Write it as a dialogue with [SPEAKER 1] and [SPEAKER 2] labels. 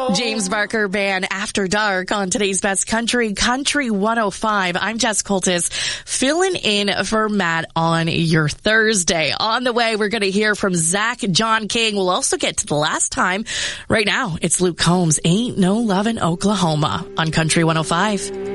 [SPEAKER 1] James Barker Band After Dark on today's Best Country, Country 105. I'm Jess Coltis, filling in for Matt on your Thursday. On the way, we're going to hear from Zach John King. We'll also get to the last time. Right now, it's Luke Combs, Ain't No Lovin' Oklahoma on Country 105.